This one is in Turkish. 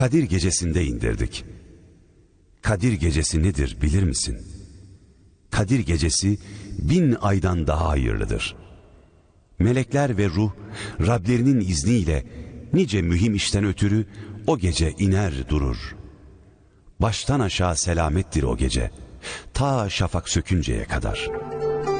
Kadir gecesinde indirdik. Kadir gecesi nedir bilir misin? Kadir gecesi 1000 aydan daha hayırlıdır. Melekler ve ruh Rablerinin izniyle nice mühim işten ötürü o gece iner durur. Baştan aşağı selamettir o gece, ta şafak sökünceye kadar.